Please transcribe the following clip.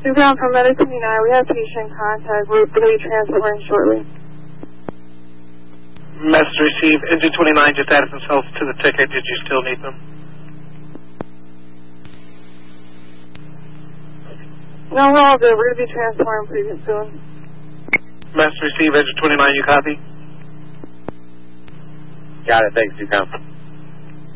You're ground from Medic 29. We have patient contact. We're going to be transferring shortly. Message received. Engine 29 just added themselves to the ticket. Did you still need them? No, we're all good. We're going to be transferring pretty soon. Message received. Engine 29, you copy? Got it. Thanks, you come.